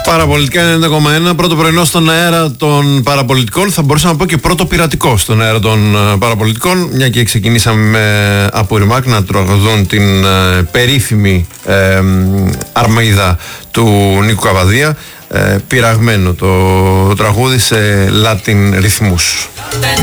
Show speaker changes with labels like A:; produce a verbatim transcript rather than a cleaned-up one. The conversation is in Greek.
A: Παραπολιτικά ενενήντα κόμμα ένα, πρώτο πρωινό στον αέρα των παραπολιτικών. Θα μπορούσα να πω και πρώτο πειρατικό στον αέρα των uh, παραπολιτικών, μια και ξεκινήσαμε με Απουριμάκ να τραγουδούν την uh, περίφημη uh, αρμαίδα του Νίκου Καβαδία. Uh, πειραγμένο το, το τραγούδι σε Latin ρυθμούς.